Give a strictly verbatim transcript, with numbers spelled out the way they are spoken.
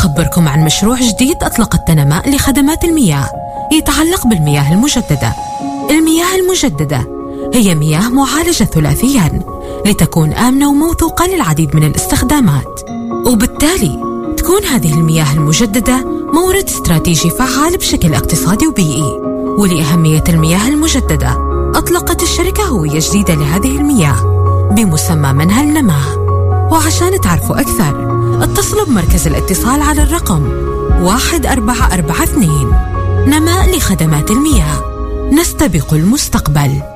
أخبركم عن مشروع جديد أطلقته نماء لخدمات المياه يتعلق بالمياه المجددة. المياه المجددة هي مياه معالجة ثلاثياً لتكون آمنة وموثوقة للعديد من الاستخدامات، وبالتالي تكون هذه المياه المجددة مورد استراتيجي فعال بشكل اقتصادي وبيئي. ولأهمية المياه المجددة أطلقت الشركة هوية جديدة لهذه المياه بمسمى منهل نماء. وعشان تعرفوا أكثر اتصلوا بمركز الاتصال على الرقم واحد أربعة أربعة اثنين. نماء لخدمات المياه، نستبق المستقبل.